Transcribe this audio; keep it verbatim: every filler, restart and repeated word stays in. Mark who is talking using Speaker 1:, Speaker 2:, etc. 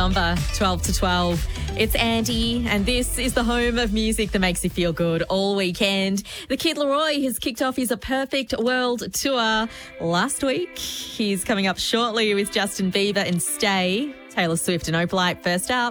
Speaker 1: Kizomba, twelve to twelve. It's Andy, and this is the home of music that makes you feel good all weekend. The Kid Laroi has kicked off his A Perfect World tour last week. He's coming up shortly with Justin Bieber and Stay. Taylor Swift and Opalite first up.